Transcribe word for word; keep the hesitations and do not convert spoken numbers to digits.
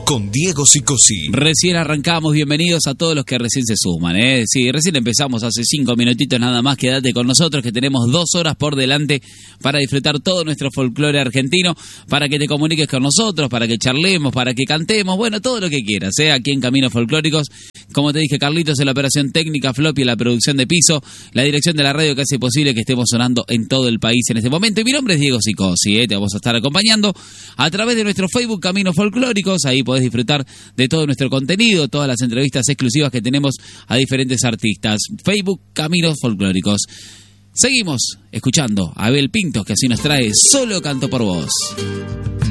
con Diego Sicosi. Recién arrancamos, bienvenidos a todos los que recién se suman, ¿eh? Sí, recién empezamos hace cinco minutitos nada más, quédate con nosotros que tenemos dos horas por delante para disfrutar todo nuestro folclore argentino, para que te comuniques con nosotros, para que charlemos, para que cantemos, bueno, todo lo que quieras, ¿eh? Aquí en Caminos Folclóricos, como te dije, Carlitos en la operación técnica, Floppy en la producción de piso, la dirección de la radio que hace posible que estemos sonando en todo el país en este momento, y mi nombre es Diego Sicosi, ¿eh? Te vamos a estar acompañando a través de nuestro Facebook Caminos Folclóricos, ahí podés disfrutar de todo nuestro contenido, todas las entrevistas exclusivas que tenemos a diferentes artistas. Facebook Caminos Folclóricos. Seguimos escuchando a Abel Pintos, que así nos trae Solo canto por vos.